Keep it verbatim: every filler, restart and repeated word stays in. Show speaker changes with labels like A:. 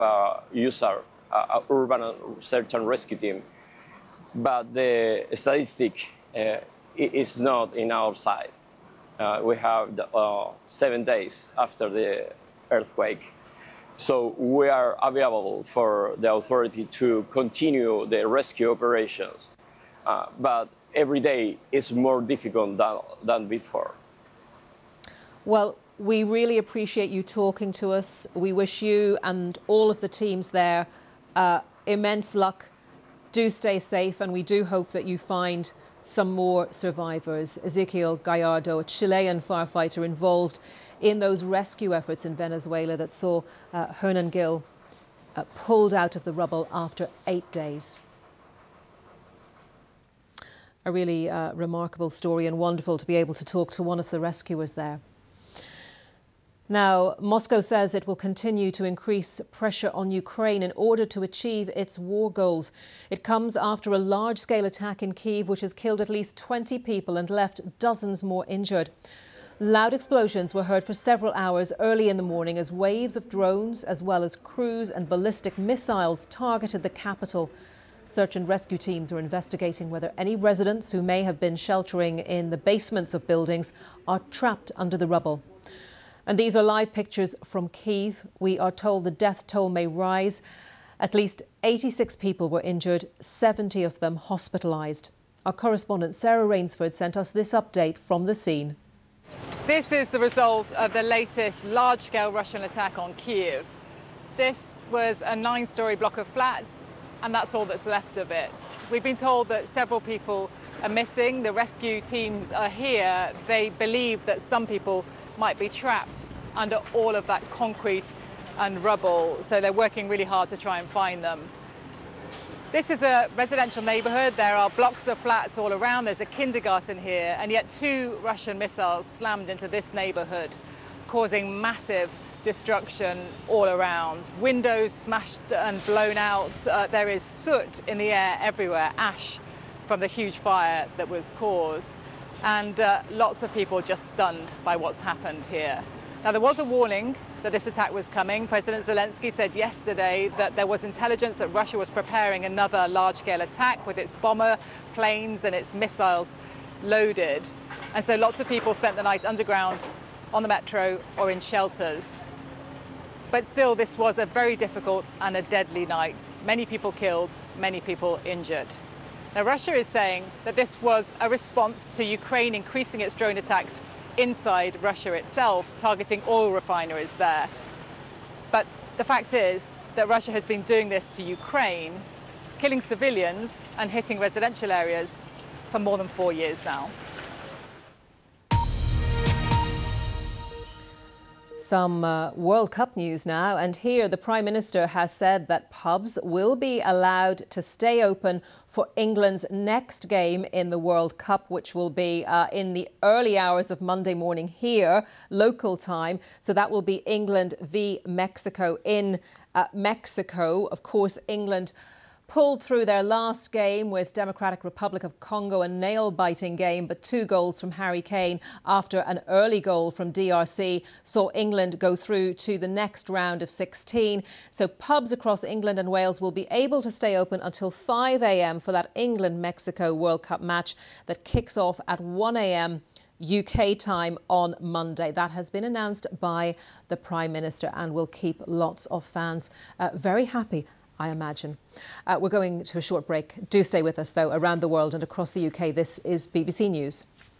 A: uh, use our uh, urban search and rescue team, but the statistic uh, is not in our side. Uh, we have the, uh, seven days after the earthquake. So we are available for the authority to continue the rescue operations. Uh, but every day is more difficult than, than before.
B: Well, we really appreciate you talking to us. We wish you and all of the teams there uh, immense luck. Do stay safe, and we do hope that you find some more survivors. Ezequiel Gallardo, a Chilean firefighter involved in those rescue efforts in Venezuela that saw uh, Hernan Gil uh, pulled out of the rubble after eight days. A really uh, remarkable story, and wonderful to be able to talk to one of the rescuers there. Now, Moscow says it will continue to increase pressure on Ukraine in order to achieve its war goals. It comes after a large-scale attack in Kyiv, which has killed at least twenty people and left dozens more injured. Loud explosions were heard for several hours early in the morning as waves of drones, as well as cruise and ballistic missiles, targeted the capital. Search and rescue teams are investigating whether any residents who may have been sheltering in the basements of buildings are trapped under the rubble. And these are live pictures from Kyiv. We are told the death toll may rise. At least eighty-six people were injured, seventy of them hospitalised. Our correspondent Sarah Rainsford sent us this update from the scene.
C: This is the result of the latest large-scale Russian attack on Kyiv. This was a nine-storey block of flats, and that's all that's left of it. We've been told that several people are missing. The rescue teams are here. They believe that some people might be trapped under all of that concrete and rubble, so they're working really hard to try and find them. This is a residential neighbourhood. There are blocks of flats all around. There's a kindergarten here, and yet two Russian missiles slammed into this neighbourhood, causing massive destruction all around. Windows smashed and blown out. Uh, there is soot in the air everywhere, ash from the huge fire that was caused. And uh, lots of people just stunned by what's happened here. Now, there was a warning that this attack was coming. President Zelensky said yesterday that there was intelligence that Russia was preparing another large-scale attack with its bomber planes and its missiles loaded. And so lots of people spent the night underground, on the metro, or in shelters. But still, this was a very difficult and a deadly night. Many people killed, many people injured. Now, Russia is saying that this was a response to Ukraine increasing its drone attacks inside Russia itself, targeting oil refineries there. But the fact is that Russia has been doing this to Ukraine, killing civilians and hitting residential areas for more than four years now.
B: Some uh, World Cup news now, and here the Prime Minister has said that pubs will be allowed to stay open for England's next game in the World Cup, which will be uh, in the early hours of Monday morning here, local time. So that will be England v Mexico in uh, Mexico. Of course, England pulled through their last game with Democratic Republic of Congo, a nail-biting game, but two goals from Harry Kane after an early goal from D R C saw England go through to the next round of sixteen. So pubs across England and Wales will be able to stay open until five a m for that England-Mexico World Cup match that kicks off at one a m U K time on Monday. That has been announced by the Prime Minister and will keep lots of fans uh, very happy, I imagine. Uh, we're going to a short break. Do stay with us, though. Around the world and across the U K, this is B B C News.